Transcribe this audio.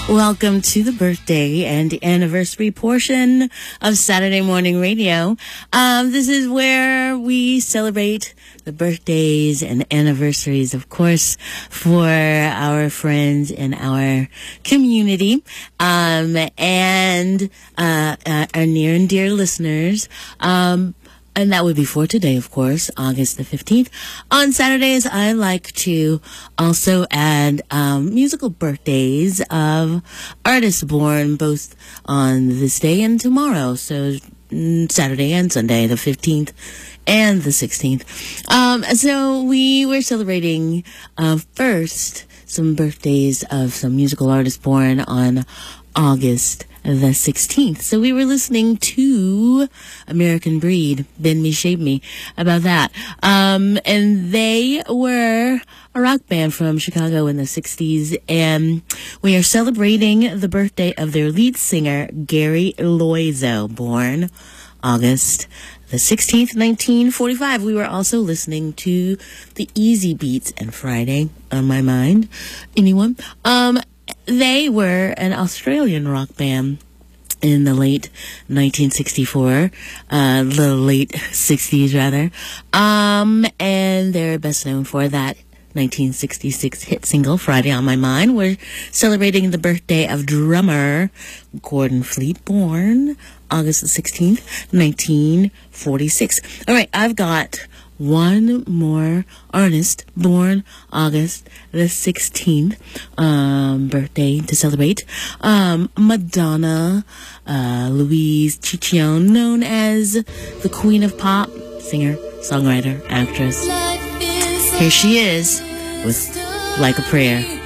Welcome to the birthday and anniversary portion of Saturday Morning Radio. This is where we celebrate the birthdays and anniversaries, of course, for our friends in our community, and our near and dear listeners. And that would be for today, of course, August the 15th. On Saturdays, I like to also add musical birthdays of artists born both on this day and tomorrow. So Saturday and Sunday, the 15th and the 16th. So we were celebrating first some birthdays of some musical artists born on August the 16th. So we were listening to American Breed, Bend Me, Shape Me, about that. And they were a rock band from Chicago in the 60s. And we are celebrating the birthday of their lead singer, Gary Loizo, born August the 16th, 1945. We were also listening to the Easy Beats and Friday on My Mind. Anyone? They were an Australian rock band in the late 1964, the late 60s rather. And they're best known for that 1966 hit single, Friday on My Mind. We're celebrating the birthday of drummer Gordon Fleet, born August the 16th, 1946. All right, I've got one more artist born August the 16th, birthday to celebrate. Madonna Louise Ciccione, known as the Queen of Pop, singer, songwriter, actress. Here she is with Like a Prayer.